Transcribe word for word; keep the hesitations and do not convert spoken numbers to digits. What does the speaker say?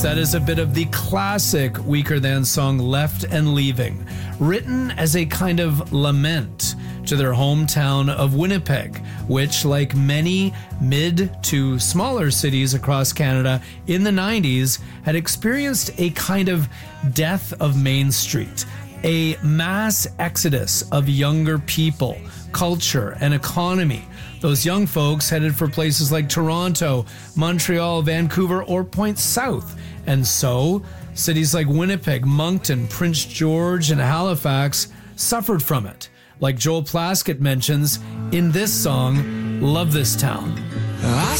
Yes, that is a bit of the classic Weaker Than song Left and Leaving, written as a kind of lament to their hometown of Winnipeg, which, like many mid to smaller cities across Canada in the nineties, had experienced a kind of death of Main Street, a mass exodus of younger people, culture, and economy. Those young folks headed for places like Toronto, Montreal, Vancouver, or Point South. And so, cities like Winnipeg, Moncton, Prince George, and Halifax suffered from it. Like Joel Plaskett mentions in this song, Love This Town. I